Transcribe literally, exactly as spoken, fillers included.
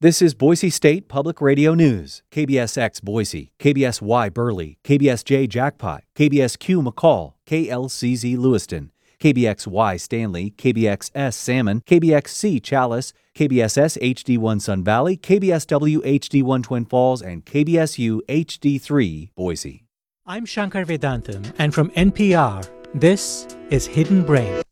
This is Boise State Public Radio News. K B S X Boise, K B S Y Burley, K B S J Jackpot, K B S Q McCall, K L C Z Lewiston, K B X Y Stanley, K B X S Salmon, K B X C Chalice, K B S S H D one Sun Valley, K B S W H D one Twin Falls, and K B S U H D three Boise. I'm Shankar Vedantam, and from N P R, this is Hidden Brain.